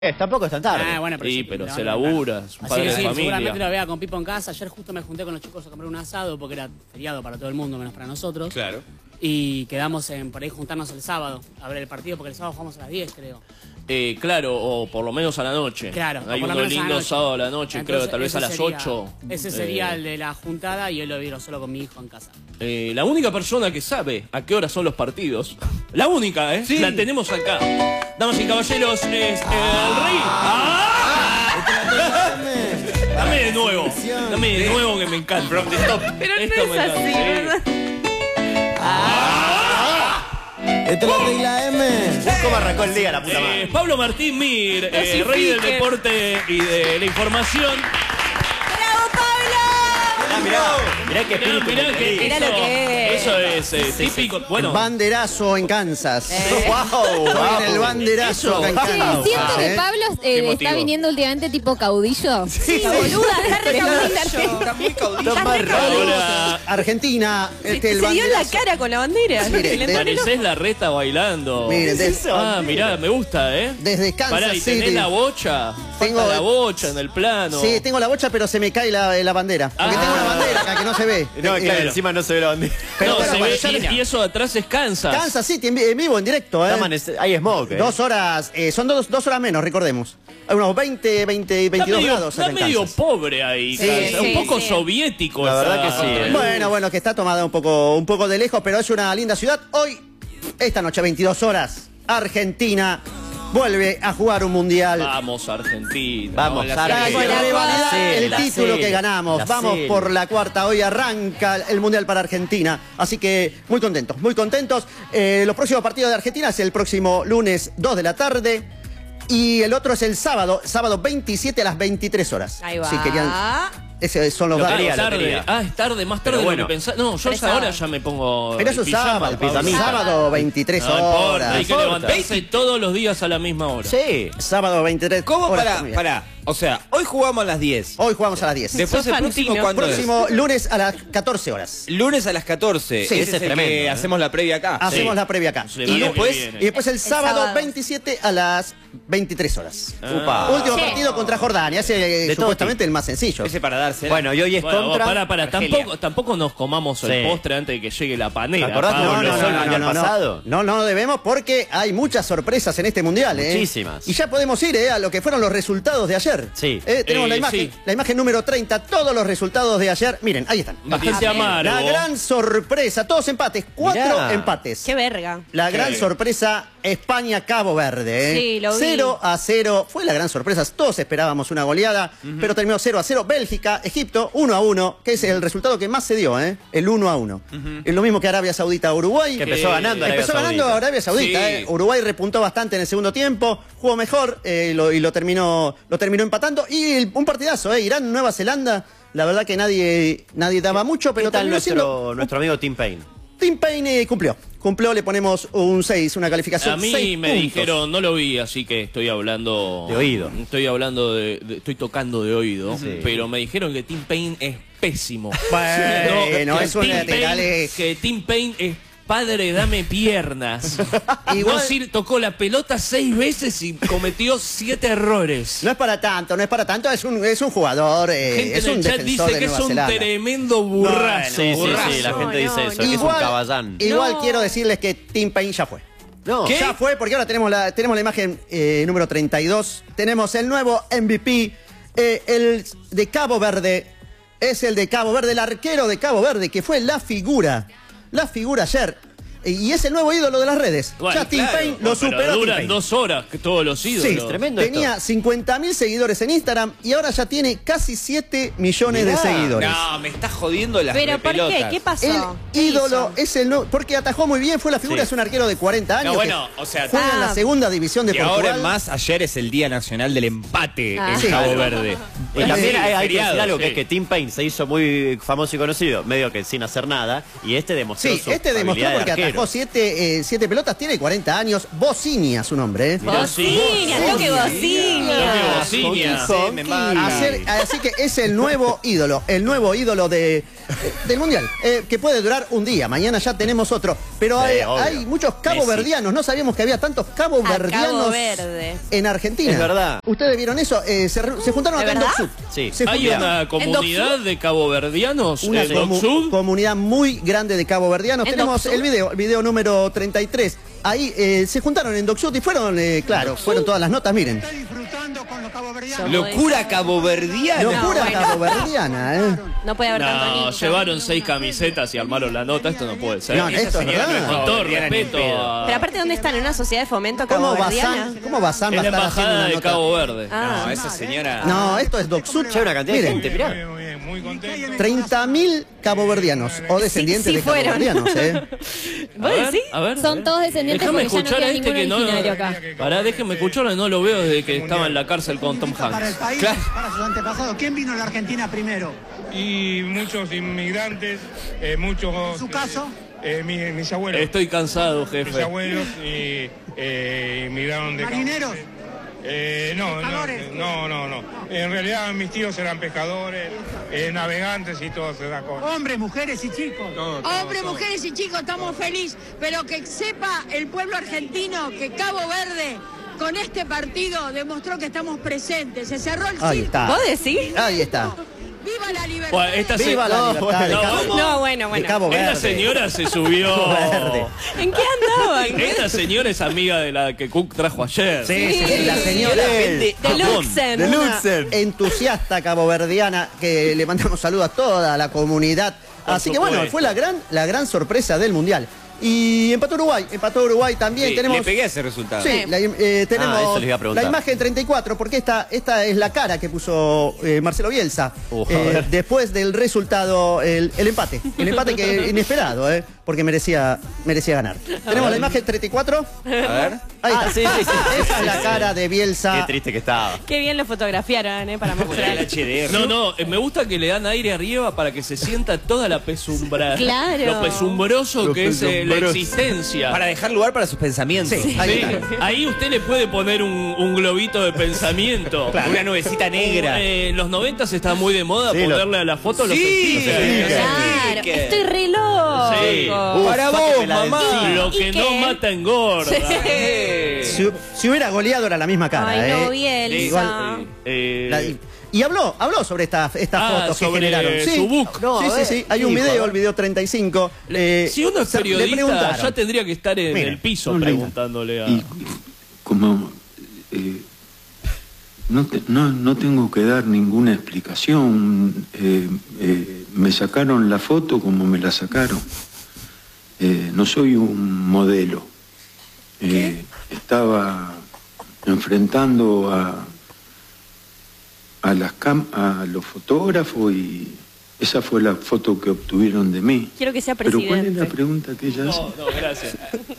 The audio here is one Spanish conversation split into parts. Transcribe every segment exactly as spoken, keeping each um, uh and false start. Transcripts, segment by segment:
Eh, tampoco es tan tarde. Ah, bueno, pero sí, sí, pero no, se no, labura, es un Así padre que de sí, familia. seguramente lo vea con Pipo en casa. Ayer justo me junté con los chicos a comer un asado porque era feriado para todo el mundo, menos para nosotros. Claro. Y quedamos en por ahí juntarnos el sábado a ver el partido, porque el sábado jugamos a las diez, creo. Eh, claro, o por lo menos a la noche. Claro, hay por lo uno menos a la lindo noche. sábado a la noche, Entonces, creo que tal vez ese a las sería- ocho. Ese sería Eh, el de la juntada y yo lo vieron solo con mi hijo en casa. eh, la única persona que sabe a qué hora son los partidos. La única, ¿eh? Sí. La tenemos acá. Damas y caballeros, es eh, el rey. ¡Ah! Dame de nuevo. Dame de nuevo que me encanta. From the top. Pero Esto no me es encanta, así, sí. ¿verdad? Esta es la regla M. ¿Cómo arrancó el día, la puta Eh, madre? Pablo Martín Mir, eh, Dosifiquen. rey del deporte y de la información. ¡Bravo, Pablo! Ah, mirá, mirá qué Mirá, espíritu. mirá que Mirá eso, lo que es. eso es eh, típico. Bueno, Banderazo en Kansas. Eh. Wow, Estoy en el banderazo Eso. acá en Che, Che, Kansas. siento que ¿eh? Pablo eh, Qué está motivo. viniendo últimamente tipo caudillo. Sí, boluda, está re caudillo. Está muy caudillo. Está re caudillo. ahora Argentina, este, el Se dio en la banderazo. cara con la bandera. Mire, Le de- entró el ojo. parecés la reta bailando. Miren, des- Ah, mirá, me gusta, ¿eh? Desde Kansas Pará, y tenés City. la bocha. Tengo- Falta la bocha en el plano. Sí, tengo la bocha, pero se me cae la, la bandera. Porque Ah. tengo una bandera acá que no se ve. No, Eh, claro, eh, encima no se ve la bandera. Pero no, bueno, se bueno, ve, ya y, les- y eso atrás es Kansas. Kansas City en, vi- en vivo, en directo, ¿eh? Está amanece- Hay smoke, eh. Dos horas, eh, son dos, dos horas menos, recordemos. Hay unos veinte, veinte, Está veintidós medio, grados está acá en medio Kansas. pobre ahí, Sí, Kansas. sí, un poco sí. soviético. La esa- verdad que sí, eh. Bueno, bueno, que está tomada un poco, un poco de lejos, pero es una linda ciudad. Hoy, esta noche, veintidós horas, Argentina vuelve a jugar un mundial. Vamos, Argentina. Vamos, la Argentina. Hay que selección. revalidar La el serie, título la que serie, ganamos. la Vamos serie. por la cuarta. Hoy arranca el Mundial para Argentina. Así que muy contentos, muy contentos. Eh, los próximos partidos de Argentina es el próximo lunes dos de la tarde. Y el otro es el sábado, sábado veintisiete a las veintitrés horas. Ahí va. Si querían. Esos son los Ah, datos. Lotería, es tarde. lotería. Ah, es tarde, más tarde Pero de bueno. lo que pensaba. No, yo Tres ahora sábados. ya me pongo. Pero eso el es pijama, sábado, Pablo. pijamita. sábado veintitrés No importa, horas. hay que importa. levantarse todos los días a la misma hora. Sí. Sábado veintitrés ¿Cómo horas. para, Muy bien. para? O sea, hoy jugamos a las diez. Hoy jugamos a las diez. Después Sos el próximo, fantino. ¿cuándo es? Próximo lunes a las catorce horas. Lunes a las catorce. Sí, Ese ese es es el tremendo, que ¿eh? hacemos la previa acá. Hacemos Sí. la previa acá. Se Y va después, que viene. y después el, sábado, sábado. veintisiete a las veintitrés horas. Upa. Último Sí. partido contra Jordania. Ese eh, De supuestamente el más sencillo. Ese para darse. Bueno, y hoy es Bueno, contra para, para, Argelia. tampoco, tampoco nos comamos el Sí. postre antes de que llegue la panera. ¿Te acordás que Pablo? no, no, no, no, no, no, pasado? no, no debemos porque hay muchas sorpresas en este mundial. ¿eh? Muchísimas. Y ya podemos ir ¿eh? a lo que fueron los resultados de ayer. Sí. ¿Eh? Tenemos Eh, la imagen, sí. la imagen número treinta, todos los resultados de ayer. Miren, ahí están. Bastante amargo. La gran sorpresa, todos empates, cuatro Mirá. empates. Qué verga. La gran Sí. sorpresa, España-Cabo Verde. ¿eh? Sí, lo vi. cero a cero. Fue la gran sorpresa. Todos esperábamos una goleada, pero terminó cero a cero. Bélgica, Egipto, uno a uno, que es el resultado que más se dio, ¿eh? El uno a uno. Es lo mismo que Arabia Saudita-Uruguay. Que empezó Eh, ganando Arabia Empezó ganando Saudita. Arabia Saudita. Sí. ¿eh? Uruguay repuntó bastante en el segundo tiempo, jugó mejor eh, lo- y lo terminó, lo terminó empatando. Y el- un partidazo, ¿eh? Irán-Nueva Zelanda. La verdad que nadie, nadie daba mucho, pero ¿Qué tal terminó siendo... nuestro, nuestro amigo Tim Payne? Tim Payne eh, cumplió. Cumplió, le ponemos un seis, una calificación A mí seis me puntos. dijeron, no lo vi, así que estoy hablando... De oído. Estoy hablando de... de- estoy tocando de oído, Sí. pero me dijeron que Tim Payne es pésimo. Bueno, que es un Tim lateral, Payne- eh. Que Tim Payne es padre, dame piernas. Igual- Igual decir, tocó la pelota seis veces y cometió siete errores. No es para tanto, no es para tanto, es un, es un jugador, eh, Gente es en un el chat defensor dice de que es Nueva un Zelanda. tremendo burrazo. Sí, sí, burrazo. sí, la gente No, dice no, eso, no. que es un Igual, caballán. igual No. quiero decirles que Tim Payne ya fue. No. ¿Qué? Ya fue, porque ahora tenemos la, tenemos la imagen eh, número treinta y dos. Tenemos el nuevo M V P, eh, el de Cabo Verde. Es el de Cabo Verde, el arquero de Cabo Verde, que fue la figura. La figura ayer. Y es el nuevo ídolo de las redes. Bueno, ya Tim claro. Payne lo Bueno, pero superó. Tim duran Payne. dos horas que todos los ídolos. Sí, tremendo esto. tenía cincuenta mil seguidores en Instagram y ahora ya tiene casi siete millones Mirá. de seguidores. No, me está jodiendo las ¿Pero por qué? repelotas. ¿Qué pasó? El ¿Qué ídolo hizo? es el no, porque atajó muy bien, fue la figura, Sí. es un arquero de cuarenta años. No, bueno, que o sea, juega en la ah. segunda división de Y Portugal. ahora en más, ayer es el Día Nacional del Empate Ah. en Sí. Cabo Verde. Y también Sí, hay, hay que feriado, decir algo, sí. que es que Tim Payne se hizo muy famoso y conocido, medio que sin hacer nada, y este demostró Sí, su este demostró habilidad de porque arquero. atajó siete, eh, siete pelotas, tiene cuarenta años. Bocinia su nombre, ¿eh? Bocinia, toque bocinia. Bocinia. Sí, me mata. Hacer- así que es el nuevo ídolo, el nuevo ídolo de, del Mundial, eh, que puede durar un día. Mañana ya tenemos otro. Pero Sí, hay, obvio. hay muchos caboverdianos, no sabíamos que había tantos A caboverdianos Cabo Verde. en Argentina. Es verdad. ¿Ustedes vieron eso? Eh, se, re- se juntaron ¿De acá en verdad? Docsud. Sí. Se Hay juntaron. una comunidad de caboverdianos Una en comu- Docsud. comunidad muy grande de caboverdianos. ¿En Tenemos Docsud? el video, el video número treinta y tres. Ahí eh, se juntaron en Docsud y fueron, eh, claro, fueron todas las notas, miren. Locura caboverdiana. Locura bueno. caboverdiana, ¿eh? No puede haber tanto No, niño. llevaron seis camisetas y armaron la nota. Esto no puede ser. No, Esa esto es señora verdad. no Con todo Caboverdiana ni respeto. en pedo. a- Pero aparte, ¿dónde están? ¿En una sociedad de fomento ¿Cómo caboverdiana? Bazán, cómo Bazán En va a la estar haciendo embajada una de nota? Cabo Verde. Ah. No, esa señora. No, esto es Docsud. Ya hay una cantidad de Miren, gente, mirá. Muy bien, muy contento. treinta mil caboverdianos o descendientes sí de fueron. caboverdianos, ¿eh? A ¿Vos ver, decís? a ver, a Son ver. todos descendientes Déjame porque ya no escuchar queda a este ningún que no. originario acá. Pará, déjeme escucharlo, no lo veo desde que estaba en la cárcel con Tom Para el Hanks. país, Claro. para sus antepasados. ¿Quién vino a la Argentina primero? Y muchos inmigrantes, eh, muchos... ¿En su caso? eh, mi- mis abuelos. Estoy cansado, Mis jefe. abuelos y, eh, inmigraron de... ¿Marineros? Eh, no, no, ¿Pescadores? no, no, no. En realidad mis tíos eran pescadores, eh, navegantes y todas esas cosas. Hombres, mujeres y chicos. Todo, todo, Hombres, todo. mujeres y chicos, estamos felices, pero que sepa el pueblo argentino que Cabo Verde con este partido demostró que estamos presentes. Se cerró el Ahí circo. está. ¿Vos decís? Ahí está. ¡Viva la libertad! Bueno, esta se- Viva la No, libertad de no, Cabo, vamos. No, bueno, de bueno. Cabo Verde. Esta señora se subió. Verde. ¿En qué andaban? Esta señora es amiga de la que Cook trajo ayer. Sí, sí, sí, la señora De Luxen. De una Luxen. entusiasta caboverdiana que le mandamos saludos a toda la comunidad. Por Así que bueno, supuesto. fue la gran, la gran sorpresa del Mundial. Y empató Uruguay, empató Uruguay también. Sí, tenemos le pegué a ese resultado. Sí, la, eh, tenemos Ah, eso les iba a preguntar. la imagen treinta y cuatro, porque esta, esta es la cara que puso eh, Marcelo Bielsa Uh, a eh, ver. después del resultado, el, el empate. El empate que inesperado, eh, porque merecía, merecía ganar. Tenemos la imagen treinta y cuatro. A ver. Ahí Ah, está. sí, sí, sí. Esa es la cara de Bielsa. Qué triste que estaba. Qué bien lo fotografiaron, ¿eh? Para El mostrar. H D R. No, no, eh, me gusta que le dan aire arriba para que se sienta toda la pesumbra. Claro. Lo pesumbroso Lo que es eh, la pesumbroso. existencia. Para dejar lugar para sus pensamientos. Sí, ahí Sí, está. ahí usted le puede poner un, un globito de pensamiento. Una nubecita negra. Eh, en los noventas está muy de moda Sí, lo- ponerle a la foto los Sí, estilos. sí, Claro, que- estoy re loco. Sí. Uh, Para sáqueme vos, la del mamá. sí. Lo ¿Y que qué? no mata engorda. Eh. Si, si hubiera goleado era la misma cara, Ay, no, eh. Bielsa. Igual, Eh, La- y, y habló, habló sobre estas estas Ah, fotos que sobre generaron. Sí, su book. No, sí, a sí, ver, sí. Hay ¿qué un dijo? video, A ver. el video treinta y cinco. eh, si uno es se- le periodista, preguntaron. ya tendría que estar en Mire. el piso No, no. preguntándole a. Y como eh, no, te- no, no tengo que dar ninguna explicación, eh, eh, me sacaron la foto como me la sacaron. Eh, no soy un modelo. Eh, estaba enfrentando a, a, las cam a los fotógrafos y esa fue la foto que obtuvieron de mí. Quiero que sea Pero ¿cuál es presidente. la pregunta que ella hace? No, no, gracias.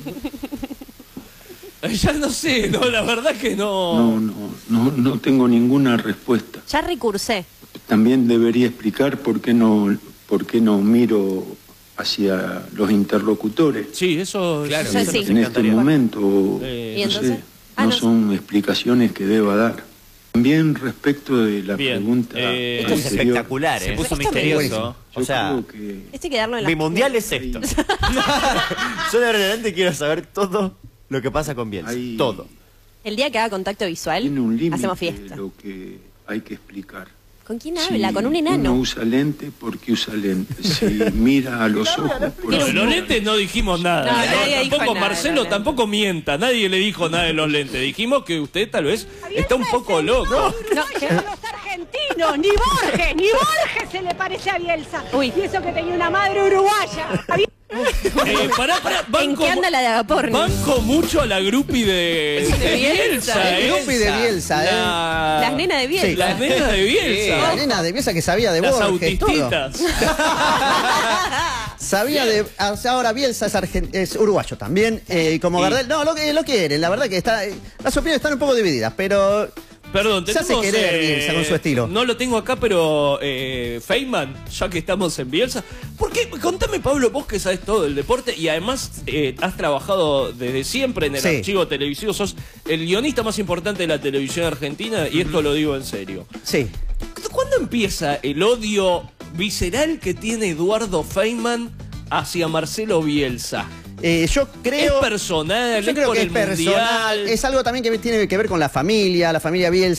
Ya no sé, no, la verdad que no. No, no, no, no tengo ninguna respuesta. Ya recursé. También debería explicar por qué no, por qué no miro hacia los interlocutores Sí, eso. Claro. eso Sí, nos sí. en este encantaría. momento. Eh, ¿Y no entonces? sé, Ah, no no sé. son explicaciones que deba dar. También respecto de la Bien, pregunta eh, Esto es anterior, espectacular, Se ¿eh? puso Esto me- misterioso. yo O sea, creo que Este hay que darlo en la. mi mundial es esto. Yo de adelante quiero saber todo lo que pasa con Bielsa. Ahí- Todo. El día que haga contacto visual, tiene un límite hacemos fiesta. lo que hay que explicar. ¿Con quién Si habla? Con un enano. Uno usa lente, ¿por qué usa lente? Si mira a los ojos, ¿por Bueno, qué? de los lentes no dijimos nada. No, ¿no? nadie dijo Tampoco nada de Marcelo los lentes. tampoco mienta, nadie le dijo nada de los lentes. Dijimos que usted tal vez está un poco loco. No, ¿qué? Los argentinos, ni Borges, ni Borges se le parece a Bielsa. Uy. Y eso que tenía una madre uruguaya. Eh, pará, pará, ¿En banco, qué anda la de Agaporni? banco mucho a la grupi de, de Bielsa. El ¿eh? grupi de Bielsa, ¿eh? La- Las nenas de Bielsa. Sí. Las nenas de Bielsa. La nena de Bielsa que sabía de Las Borges, todo. autistitas. Sabía de. Ahora Bielsa es, argen- es uruguayo también. eh, como Gardel. No, lo que lo quieren. La verdad que está. eh, las opiniones están un poco divididas, pero Perdón, Se tenemos, hace querer eh, Bielsa con su estilo. No lo tengo acá, pero eh, Feynman, ya que estamos en Bielsa. ¿Por qué? Contame, Pablo, vos que sabes todo del deporte y además eh, has trabajado desde siempre en el Sí. archivo televisivo. Sos el guionista más importante de la televisión argentina y esto lo digo en serio. Sí. ¿Cuándo empieza el odio visceral que tiene Eduardo Feynman hacia Marcelo Bielsa? Eh, yo creo... ¿Es personal? Yo ¿Es creo por que el es personal. mundial? Es algo también que tiene que ver con la familia, la familia Bielsa.